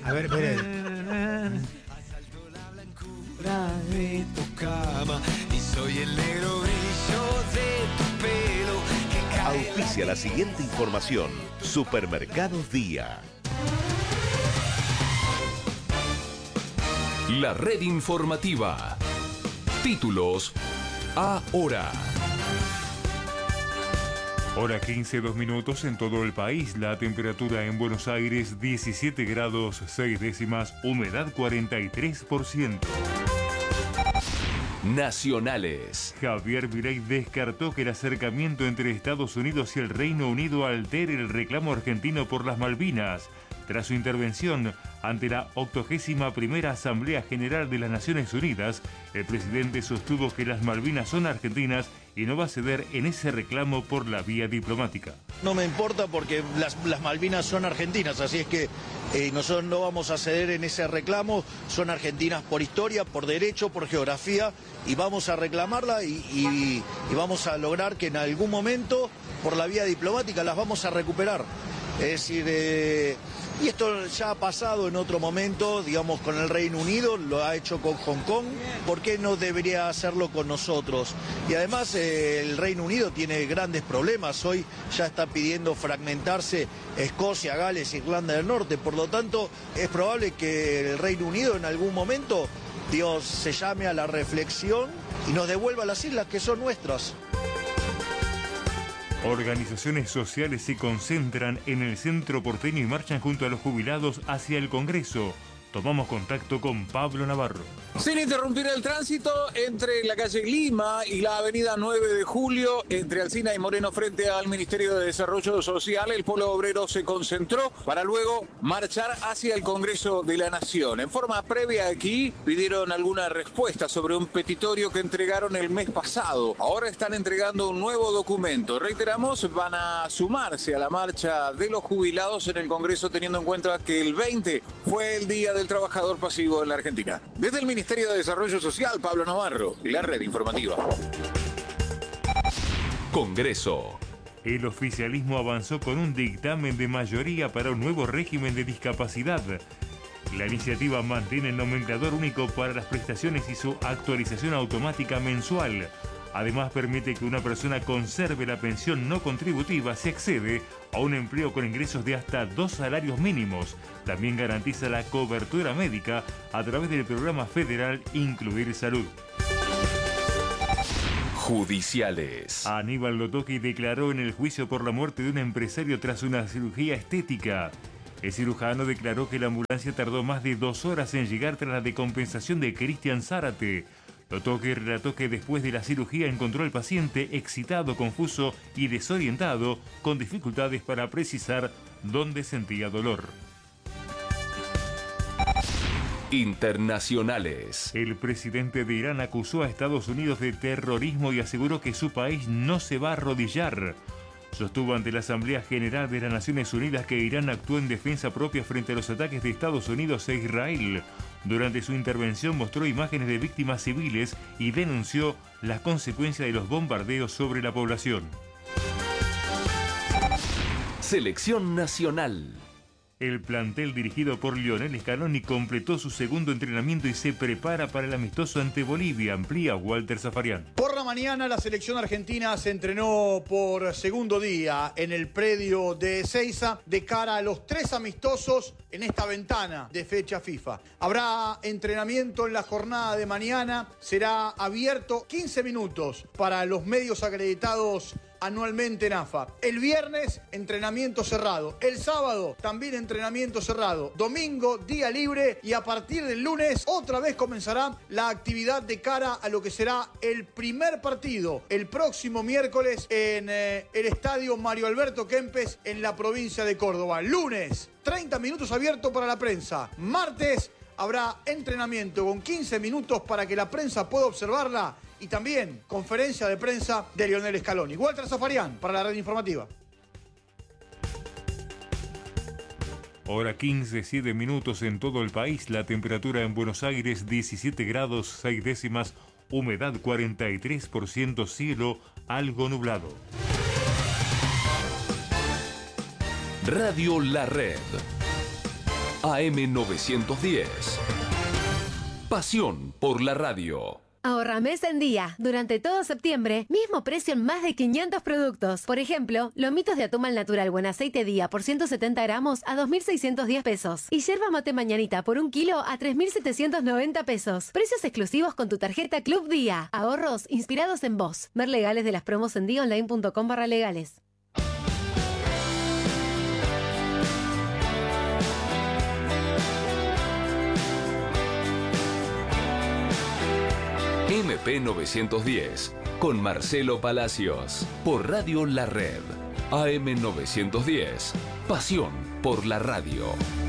A ver, espere. De tu cama y soy el negro brillo de tu pelo que cae. Auspicia la siguiente información. Supermercados Día. La red informativa. Títulos ahora. Hora 15, 2 minutos en todo el país. La temperatura en Buenos Aires 17 grados 6 décimas, humedad 43%. Nacionales. Javier Milei descartó que el acercamiento entre Estados Unidos y el Reino Unido altere el reclamo argentino por las Malvinas. Tras su intervención ante la 81ª Asamblea General de las Naciones Unidas, el presidente sostuvo que las Malvinas son argentinas y no va a ceder en ese reclamo por la vía diplomática. No me importa porque las Malvinas son argentinas, así es que nosotros no vamos a ceder en ese reclamo. Son argentinas por historia, por derecho, por geografía, y vamos a reclamarla y vamos a lograr que en algún momento, por la vía diplomática, las vamos a recuperar. Es decir, y esto ya ha pasado en otro momento, digamos, con el Reino Unido, lo ha hecho con Hong Kong, ¿por qué no debería hacerlo con nosotros? Y además el Reino Unido tiene grandes problemas, hoy ya está pidiendo fragmentarse Escocia, Gales, Irlanda del Norte, por lo tanto es probable que el Reino Unido en algún momento, Dios, se llame a la reflexión y nos devuelva las islas que son nuestras. Organizaciones sociales se concentran en el centro porteño y marchan junto a los jubilados hacia el Congreso. Tomamos contacto con Pablo Navarro. Sin interrumpir el tránsito entre la calle Lima y la avenida 9 de Julio, entre Alsina y Moreno frente al Ministerio de Desarrollo Social, el Polo Obrero se concentró para luego marchar hacia el Congreso de la Nación. En forma previa aquí pidieron alguna respuesta sobre un petitorio que entregaron el mes pasado. Ahora están entregando un nuevo documento. Reiteramos, van a sumarse a la marcha de los jubilados en el Congreso teniendo en cuenta que el 20 fue el Día del Trabajador Pasivo en la Argentina. Desde el Ministerio de Desarrollo Social, Pablo Navarro, la red informativa. Congreso. El oficialismo avanzó con un dictamen de mayoría para un nuevo régimen de discapacidad. La iniciativa mantiene el nomenclador único para las prestaciones y su actualización automática mensual. Además, permite que una persona conserve la pensión no contributiva si accede a un empleo con ingresos de hasta 2 salarios mínimos. También garantiza la cobertura médica a través del programa federal Incluir Salud. Judiciales. Aníbal Lotoki declaró en el juicio por la muerte de un empresario tras una cirugía estética. El cirujano declaró que la ambulancia tardó más de 2 horas en llegar tras la decompensación de Cristian Zárate. Lotoki relató que después de la cirugía encontró al paciente excitado, confuso y desorientado, con dificultades para precisar dónde sentía dolor. Internacionales. El presidente de Irán acusó a Estados Unidos de terrorismo y aseguró que su país no se va a arrodillar. Sostuvo ante la Asamblea General de las Naciones Unidas que Irán actuó en defensa propia frente a los ataques de Estados Unidos e Israel. Durante su intervención mostró imágenes de víctimas civiles y denunció las consecuencias de los bombardeos sobre la población. Selección nacional. El plantel dirigido por Lionel Scaloni completó su segundo entrenamiento y se prepara para el amistoso ante Bolivia, amplía Walter Zafarian. Por la mañana la selección argentina se entrenó por segundo día en el predio de Ezeiza de cara a los 3 amistosos en esta ventana de fecha FIFA. Habrá entrenamiento en la jornada de mañana, será abierto 15 minutos para los medios acreditados anualmente en AFA. El viernes, entrenamiento cerrado. El sábado, también entrenamiento cerrado. Domingo, día libre, y a partir del lunes, otra vez comenzará la actividad de cara a lo que será el primer partido, el próximo miércoles, en el estadio Mario Alberto Kempes, en la provincia de Córdoba. Lunes, 30 minutos abierto para la prensa. Martes, habrá entrenamiento con 15 minutos para que la prensa pueda observarla. Y también conferencia de prensa de Lionel Scaloni. Walter Zafarian para la red informativa. Hora 15, 7 minutos en todo el país. La temperatura en Buenos Aires 17 grados 6 décimas. Humedad 43%, cielo algo nublado. Radio La Red. AM910. Pasión por la radio. Ahorra mes en día. Durante todo septiembre, mismo precio en más de 500 productos. Por ejemplo, lomitos de atún al natural buen aceite día por 170 gramos a 2.610 pesos. Y yerba mate mañanita por 1 kilo a 3.790 pesos. Precios exclusivos con tu tarjeta Club Día. Ahorros inspirados en vos. Ver legales de las promos en diaonline.com/legales. MP910 con Marcelo Palacios por Radio La Red. AM910. Pasión por la radio.